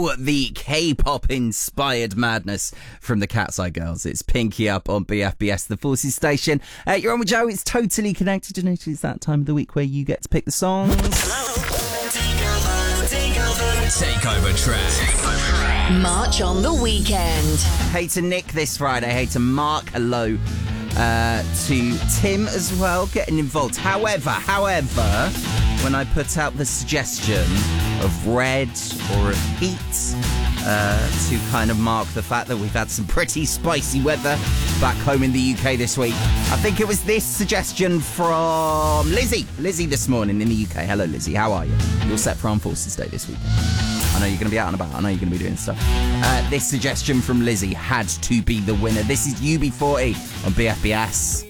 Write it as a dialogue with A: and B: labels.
A: the K-pop inspired madness from the Cat's Eye Girls. It's Pinky Up on BFBS, the Forces station. You're on with Joe. It's totally connected. And it is that time of the week where you get to pick the songs.
B: Takeover track.
C: March on the weekend.
A: Hey to Nick this Friday. Hey to Mark. Hello to Tim as well, getting involved. However, when I put out the suggestion of Red or of Heat to kind of mark the fact that we've had some pretty spicy weather back home in the UK this week, I think it was this suggestion from Lizzie this morning in the UK. Hello Lizzie, how are you? You're set for Armed Forces Day this weekend. I know you're going to be out and about. I know you're going to be doing stuff. This suggestion from Lizzie had to be the winner. This is UB40 on BFBS.